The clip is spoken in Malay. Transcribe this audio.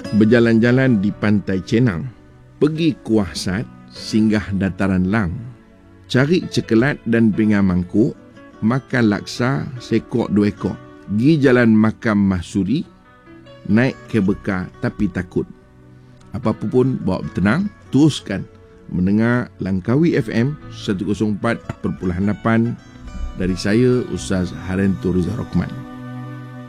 berjalan-jalan di pantai Cenang, pergi Kuah Sat, singgah dataran Lang, cari cekelat dan pinggan mangkuk, makan laksa sekok 2 ekor, pergi jalan makam Mahsuri, naik kebeka tapi takut. Apa pun bawa bertenang, teruskan mendengar Langkawi FM 104.8 dari saya, Ustaz Harento Rizal Rokman.